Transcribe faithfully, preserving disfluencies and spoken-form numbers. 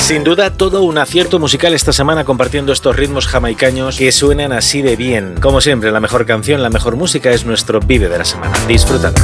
Sin duda, todo un acierto musical esta semana compartiendo estos ritmos jamaicanos que suenan así de bien. Como siempre, la mejor canción, la mejor música es nuestro Vive de la semana. Disfrútalo.